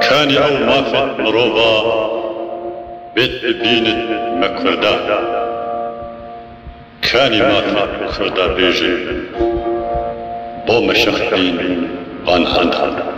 كاني أو مافت مروبا بيت ببينت مكردا كاني مافت كردا بيجي بو مشخبين بان عندها